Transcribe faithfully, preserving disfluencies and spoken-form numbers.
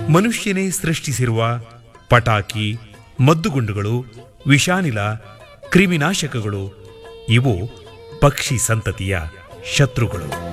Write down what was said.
ಮನುಷ್ಯನೇ ಸೃಷ್ಟಿಸಿರುವ ಪಟಾಕಿ, ಮದ್ದುಗುಂಡುಗಳು, ವಿಷಾನಿಲ, ಕ್ರಿಮಿನಾಶಕಗಳು ಇವು ಪಕ್ಷಿ ಸಂತತಿಯ ಶತ್ರುಗಳು.